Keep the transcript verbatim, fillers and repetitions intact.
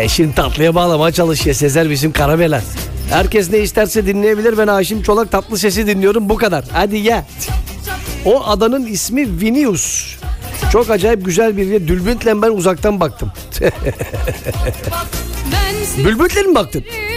Ee, şimdi tatlıya bağlamaya çalışıyor Sezer bizim Karabela. Herkes ne isterse dinleyebilir. Ben Haşim Çolak tatlı sesi dinliyorum, bu kadar. Hadi ya. O adanın ismi Vinius. Çok acayip güzel bir yer. Dülbünt'le ben uzaktan baktım. Bülbül'le mi baktın?